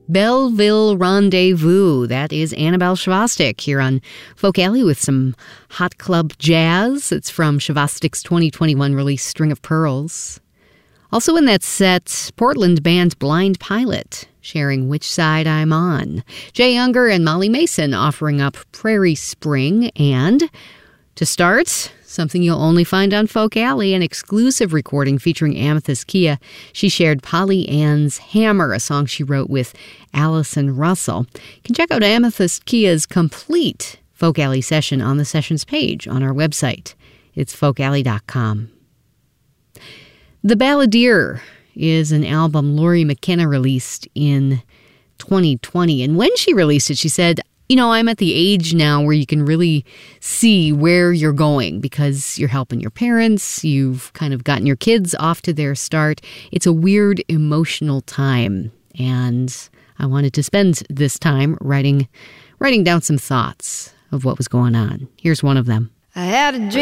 Belleville Rendezvous. That is Annabelle Shavastik here on Folk Alley with some hot club jazz. It's from Shavastik's 2021 release, String of Pearls. Also in that set, Portland band Blind Pilot, sharing Which Side I'm On. Jay Unger and Molly Mason offering up Prairie Spring. And to start, something you'll only find on Folk Alley, an exclusive recording featuring Amethyst Kia. She shared Polly Ann's Hammer, a song she wrote with Allison Russell. You can check out Amethyst Kia's complete Folk Alley session on the sessions page on our website. It's folkalley.com. The Balladeer is an album Lori McKenna released in 2020. And when she released it, she said, I'm at the age now where you can really see where you're going because you're helping your parents. You've kind of gotten your kids off to their start. It's a weird emotional time. And I wanted to spend this time writing down some thoughts of what was going on. Here's one of them. I had a dream